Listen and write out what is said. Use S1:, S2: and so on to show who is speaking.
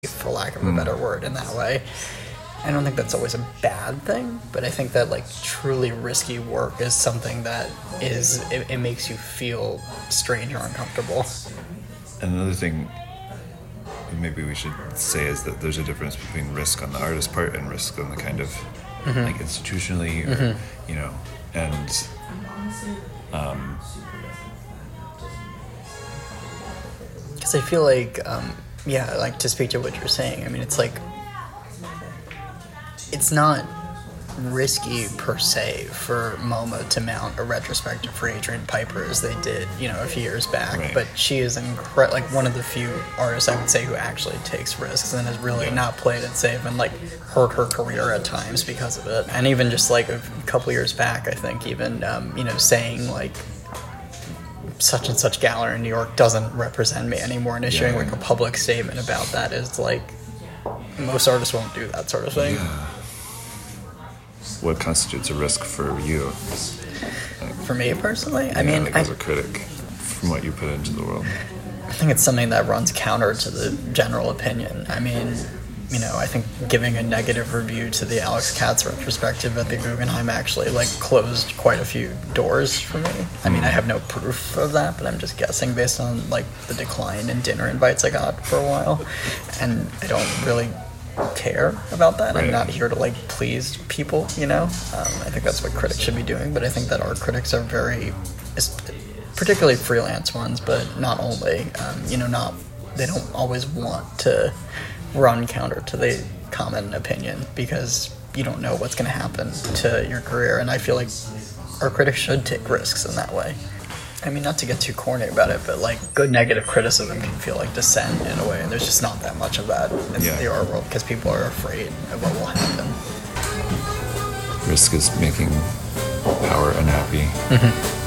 S1: for lack of a better word, in that way. I don't think that's always a bad thing, but I think that like truly risky work is something that it makes you feel strange or uncomfortable.
S2: And another thing maybe we should say is that there's a difference between risk on the artist part and risk on the kind of like institutionally or, you know, and
S1: because I feel like like to speak to what you're saying, I mean, it's like it's not risky per se for MoMA to mount a retrospective for Adrian Piper as they did, you know, a few years back.
S2: Right.
S1: But she is like one of the few artists I would say who actually takes risks and has really not played it safe and like hurt her career at times because of it. And even just like a couple years back, I think even you know, saying like such and such gallery in New York doesn't represent me anymore, and issuing like a public statement about that is like most artists won't do that sort of thing.
S2: Yeah. What constitutes a risk for you?
S1: For me personally, I mean,
S2: like as a critic, from what you put into the world.
S1: I think it's something that runs counter to the general opinion. I mean, you know, I think giving a negative review to the Alex Katz retrospective at the Guggenheim actually like closed quite a few doors for me. I mean, I have no proof of that, but I'm just guessing based on like the decline in dinner invites I got for a while, and I don't really care about that.
S2: Right.
S1: I'm not here to like please people, you know. I think that's what critics should be doing, but I think that art critics are very, particularly freelance ones, but not only, you know, they don't always want to run counter to the common opinion because you don't know what's going to happen to your career, and I feel like art critics should take risks in that way. I mean, not to get too corny about it, but like good negative criticism can feel like dissent in a way, and there's just not that much of that in the art world because people are afraid of what will happen.
S2: Risk is making power unhappy.